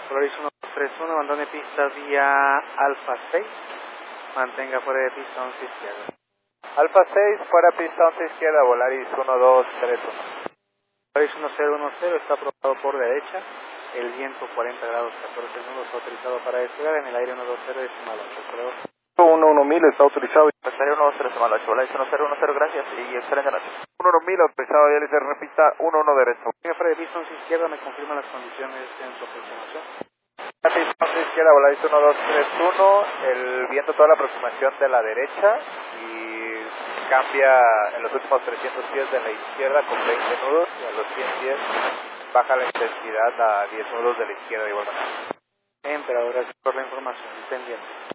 Polaris 131, abandone pista vía Alfa 6, mantenga fuera de pista 11 izquierda. Alfa 6, fuera pista 11 izquierda, Volaris 1231. Polaris 1010 está aprobado por derecha, el viento 40 grados 14 nudos está autorizado para despegar en el aire 120 decimal 8. 11000 está autorizado. Estaría 120 decimal 8, Volaris 1010, gracias y excelente noche. 11000 autorizado, ya le hice repita 11 derecho. Fuera de pista 11 izquierda, me confirman las condiciones en su aproximación. Pista 11 izquierda, Volaris 1231, el viento toda la aproximación de la derecha y cambia en los últimos 300 pies de la izquierda con 20 nudos y a los 100 pies baja la intensidad a 10 nudos de la izquierda de igual manera. Emperador, gracias por la información. Entendiendo.